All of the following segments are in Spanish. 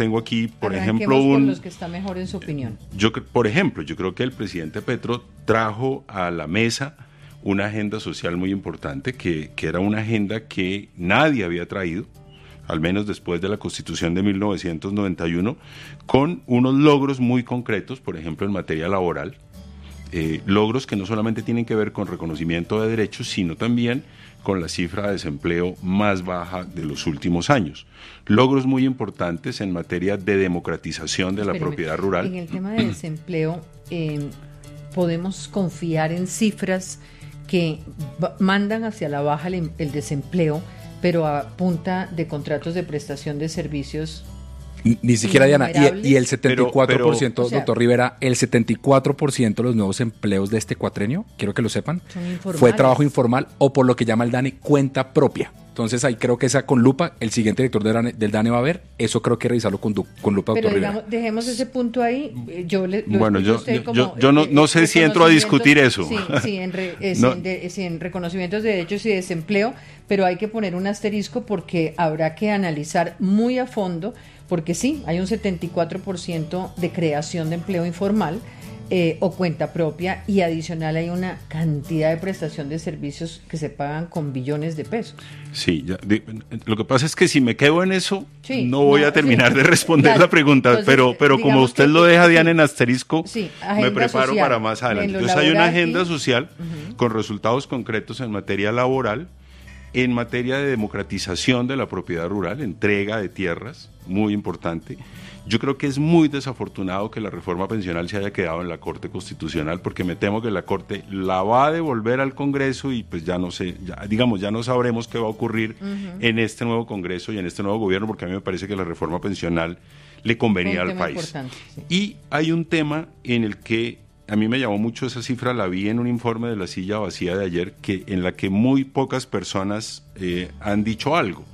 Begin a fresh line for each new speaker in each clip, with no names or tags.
tengo aquí, por
Arranquemos
ejemplo,
por los que está mejor en su opinión.
Por ejemplo, yo creo que el presidente Petro trajo a la mesa una agenda social muy importante, que era una agenda que nadie había traído, al menos después de la Constitución de 1991, con unos logros muy concretos, por ejemplo, en materia laboral, logros que no solamente tienen que ver con reconocimiento de derechos, sino también con la cifra de desempleo más baja de los últimos años. Logros muy importantes en materia de democratización de la propiedad rural.
En el tema de desempleo, ¿podemos confiar en cifras que mandan hacia la baja el desempleo, pero a punta de contratos de prestación de servicios?
Ni siquiera, Diana, y el 74%,
o sea,
doctor Rivera, el 74% de los nuevos empleos de este cuatrenio, quiero que lo sepan,
son
fue trabajo informal o por lo que llama el DANE cuenta propia. Entonces ahí creo que esa con lupa, el siguiente director del DANE va a ver, eso creo que revisarlo con lupa,
pero
doctor
digamos,
Rivera.
dejemos ese punto ahí. Yo
no sé si entro a discutir eso.
Sí, en reconocimientos de derechos y desempleo, pero hay que poner un asterisco porque habrá que analizar muy a fondo, porque sí, hay un 74% de creación de empleo informal o cuenta propia, y adicional hay una cantidad de prestación de servicios que se pagan con billones de pesos.
Sí, lo que pasa es que si me quedo en eso, no voy a terminar de responder la pregunta, entonces, pero como usted lo deja, Diana, en asterisco, me preparo social, para más adelante. Entonces hay una agenda social con resultados concretos en materia laboral, en materia de democratización de la propiedad rural, entrega de tierras, muy importante. Yo creo que es muy desafortunado que la reforma pensional se haya quedado en la Corte Constitucional, porque me temo que la Corte la va a devolver al Congreso y pues ya no sé, ya no sabremos qué va a ocurrir en este nuevo Congreso y en este nuevo gobierno, porque a mí me parece que la reforma pensional le convenía al país. Sí. Y hay un tema en el que a mí me llamó mucho esa cifra, la vi en un informe de La Silla Vacía de ayer, en la que muy pocas personas han dicho algo.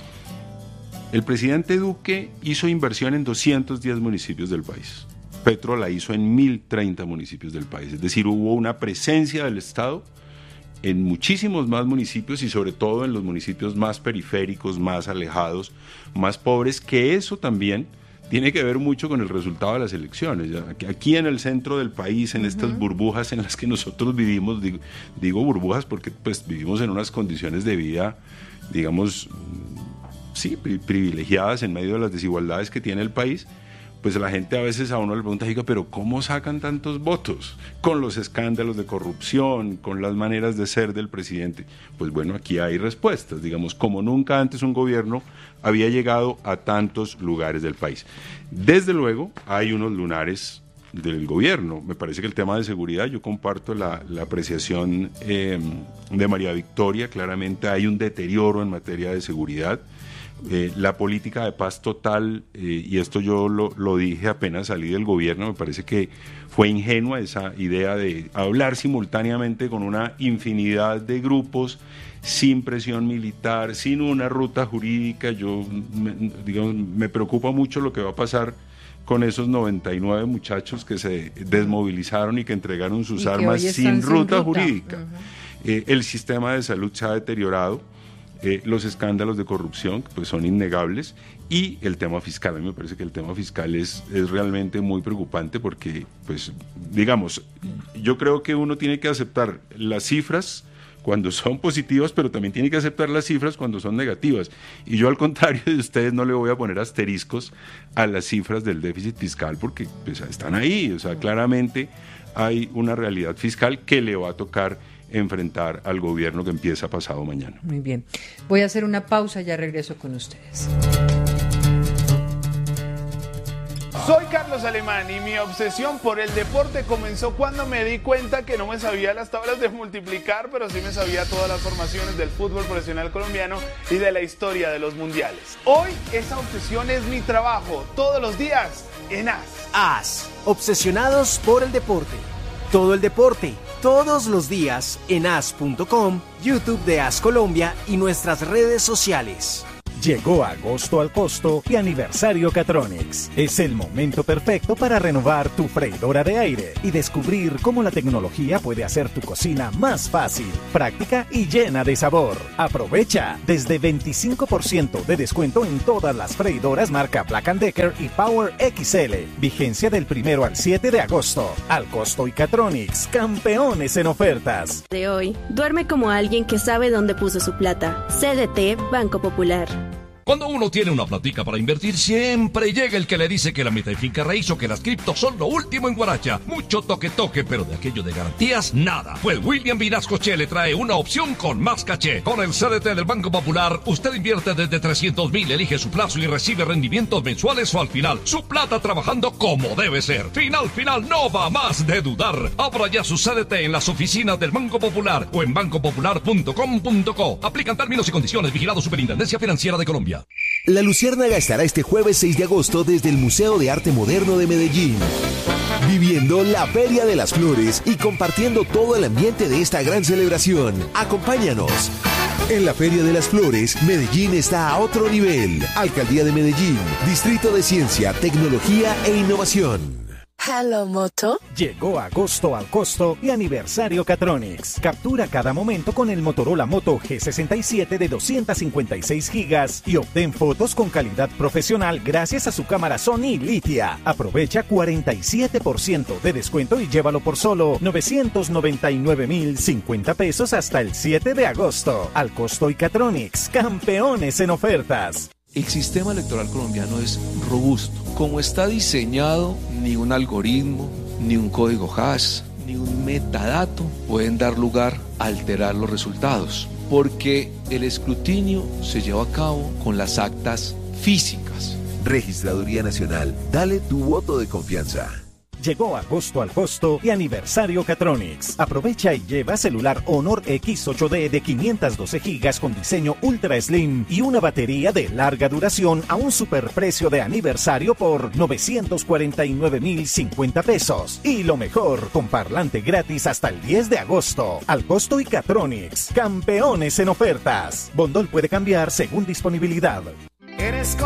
El presidente Duque hizo inversión en 210 municipios del país. Petro la hizo en 1.030 municipios del país. Es decir, hubo una presencia del Estado en muchísimos más municipios y sobre todo en los municipios más periféricos, más alejados, más pobres, que eso también tiene que ver mucho con el resultado de las elecciones. Aquí en el centro del país, en estas burbujas en las que nosotros vivimos, digo burbujas porque pues vivimos en unas condiciones de vida, digamos, sí, privilegiadas en medio de las desigualdades que tiene el país, pues la gente a veces a uno le pregunta, diga, pero ¿cómo sacan tantos votos? Con los escándalos de corrupción, con las maneras de ser del presidente. Pues bueno, aquí hay respuestas, digamos, como nunca antes un gobierno había llegado a tantos lugares del país. Desde luego, hay unos lunares del gobierno. Me parece que el tema de seguridad, yo comparto la apreciación de María Victoria, claramente hay un deterioro en materia de seguridad. La política de paz total, y esto yo lo dije apenas salí del gobierno, me parece que fue ingenua esa idea de hablar simultáneamente con una infinidad de grupos, sin presión militar, sin una ruta jurídica. Me preocupa mucho lo que va a pasar con esos 99 muchachos que se desmovilizaron y que entregaron sus armas sin ruta jurídica. El sistema de salud se ha deteriorado. Los escándalos de corrupción, que pues son innegables, y el tema fiscal. A mí me parece que el tema fiscal es realmente muy preocupante porque, pues, digamos, yo creo que uno tiene que aceptar las cifras cuando son positivas, pero también tiene que aceptar las cifras cuando son negativas. Y yo, al contrario de ustedes, no le voy a poner asteriscos a las cifras del déficit fiscal porque pues, están ahí. O sea, claramente hay una realidad fiscal que le va a tocar enfrentar al gobierno que empieza pasado mañana.
Muy bien. Voy a hacer una pausa, ya regreso con ustedes.
Soy Carlos Alemán y mi obsesión por el deporte comenzó cuando me di cuenta que no me sabía las tablas de multiplicar, pero sí me sabía todas las formaciones del fútbol profesional colombiano y de la historia de los mundiales. Hoy esa obsesión es mi trabajo, todos los días en AS.
AS, obsesionados por el deporte. Todo el deporte, todos los días en as.com, YouTube de AS Colombia y nuestras redes sociales. Llegó agosto al costo y aniversario Catronics. Es el momento perfecto para renovar tu freidora de aire y descubrir cómo la tecnología puede hacer tu cocina más fácil, práctica y llena de sabor. Aprovecha desde 25% de descuento en todas las freidoras marca Black & Decker y Power XL. Vigencia del 1 al 7 de agosto. Al costo y Catronics, campeones en ofertas.
De hoy, duerme como alguien que sabe dónde puso su plata. CDT Banco Popular.
Cuando uno tiene una platica para invertir, siempre llega el que le dice que la meta de finca raíz o que las criptos son lo último en Guaracha. Mucho toque, pero de aquello de garantías, nada. Pues William Vinasco Che le trae una opción con más caché. Con el CDT del Banco Popular, usted invierte desde 300,000, elige su plazo y recibe rendimientos mensuales o al final. Su plata trabajando como debe ser. Final, no va más de dudar. Abra ya su CDT en las oficinas del Banco Popular o en bancopopular.com.co. Aplican términos y condiciones. Vigilado Superintendencia Financiera de Colombia.
La Luciérnaga estará este jueves 6 de agosto desde el Museo de Arte Moderno de Medellín, viviendo la Feria de las Flores y compartiendo todo el ambiente de esta gran celebración. Acompáñanos. En la Feria de las Flores, Medellín está a otro nivel. Alcaldía de Medellín, Distrito de Ciencia, Tecnología e Innovación.
Hello, Moto.
Llegó agosto al costo y aniversario Catronics. Captura cada momento con el Motorola Moto G67 de 256 gigas y obtén fotos con calidad profesional gracias a su cámara Sony Litia. Aprovecha 47% de descuento y llévalo por solo 999,050 pesos hasta el 7 de agosto. Al costo y Catronics, campeones en ofertas.
El sistema electoral colombiano es robusto. Como está diseñado, ni un algoritmo, ni un código hash, ni un metadato pueden dar lugar a alterar los resultados, porque el escrutinio se lleva a cabo con las actas físicas.
Registraduría Nacional, dale tu voto de confianza.
Llegó agosto al costo y aniversario Catronics. Aprovecha y lleva celular Honor X8D de 512 gigas con diseño Ultra Slim y una batería de larga duración a un superprecio de aniversario por 949,050 pesos. Y lo mejor, con parlante gratis hasta el 10 de agosto. Al costo y Catronics, campeones en ofertas. Bondol puede cambiar según disponibilidad.